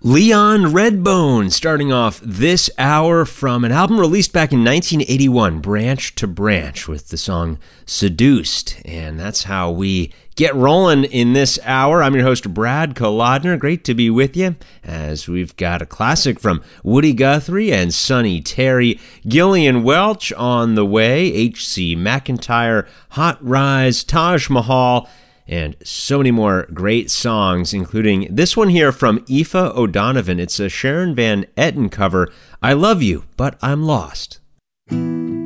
Leon Redbone starting off this hour from an album released back in 1981, Branch to Branch, with the song Seduced. And that's how we get rolling in this hour. I'm your host, Brad Kolodner. Great to be with you as we've got a classic from Woody Guthrie and Sonny Terry, Gillian Welch on the way, H.C. McEntire, Hot Rise, Taj Mahal, and so many more great songs, including this one here from Aoife O'Donovan. It's a Sharon Van Etten cover, I Love You, But I'm Lost.